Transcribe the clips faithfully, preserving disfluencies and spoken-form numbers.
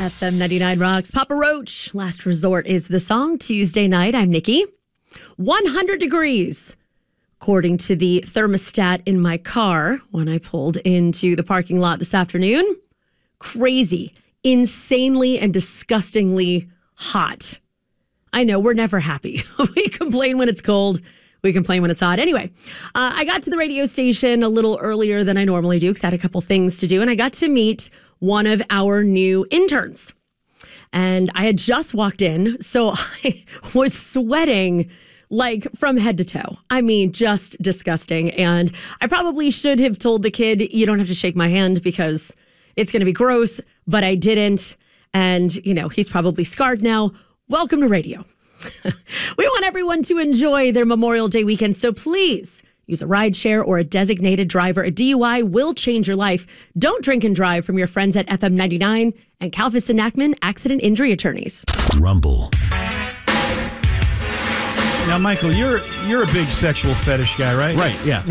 F M ninety-nine rocks. Papa Roach, Last Resort is the song. Tuesday night, I'm Nikki. one hundred degrees, according to the thermostat in my car when I pulled into the parking lot this afternoon. Crazy, insanely and disgustingly hot. I know, we're never happy. We complain when it's cold. We complain when it's hot. Anyway, uh, I got to the radio station a little earlier than I normally do because I had a couple things to do, and I got to meet one of our new interns. And I had just walked in, so I was sweating like from head to toe. I mean, just disgusting. And I probably should have told the kid, you don't have to shake my hand because it's going to be gross, but I didn't. And, you know, he's probably scarred now. Welcome to radio. We want everyone to enjoy their Memorial Day weekend, so please use a rideshare or a designated driver. A D U I will change your life. Don't drink and drive from your friends at F M ninety-nine and Calvis and Ackman Accident Injury Attorneys. Rumble. Now, Michael, you're you're a big sexual fetish guy, right? Right, yeah.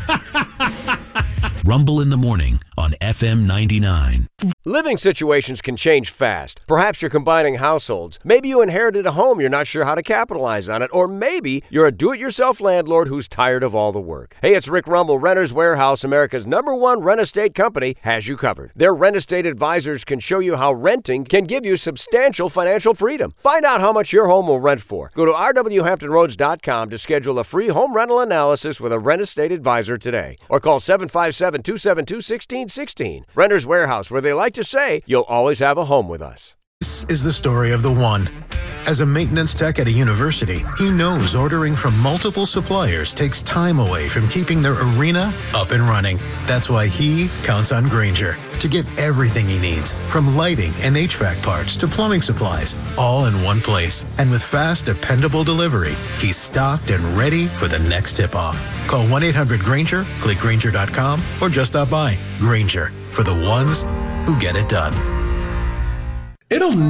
Rumble in the morning on F M ninety-nine. Living situations can change fast. Perhaps you're combining households. Maybe you inherited a home you're not sure how to capitalize on it. Or maybe you're a do-it-yourself landlord who's tired of all the work. Hey, it's Rick Rumble. Renters Warehouse, America's number one rent estate company, has you covered. Their rent estate advisors can show you how renting can give you substantial financial freedom. Find out how much your home will rent for. Go to r w hampton roads dot com to schedule a free home rental analysis with a rent estate advisor today. Or call seven five seven, two seven two, one six one six. Renters Warehouse, where they like to say, you'll always have a home with us. This is the story of the one. As a maintenance tech at a university, he knows ordering from multiple suppliers takes time away from keeping their arena up and running. That's why he counts on Grainger to get everything he needs, from lighting and H V A C parts to plumbing supplies, all in one place. And with fast, dependable delivery, he's stocked and ready for the next tip-off. Call one eight hundred Grainger, click Grainger dot com, or just stop by. Grainger, for the ones who get it done. It'll